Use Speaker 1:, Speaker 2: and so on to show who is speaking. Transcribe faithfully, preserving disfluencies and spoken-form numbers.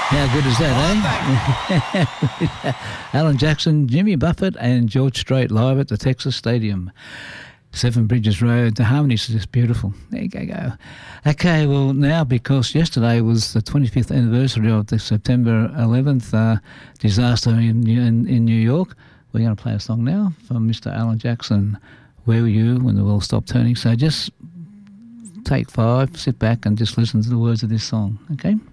Speaker 1: How good is that, eh? Alan Jackson, Jimmy Buffett and George Strait live at the Texas Stadium. Seven Bridges Road. The harmonies are just beautiful. There you go, go. Okay, well, now, because yesterday was the twenty-fifth anniversary of the September eleventh uh, disaster in, in, in New York, we're going to play a song now from Mister Alan Jackson, Where Were You When the World Stopped Turning? So just take five, sit back and just listen to the words of this song, okay?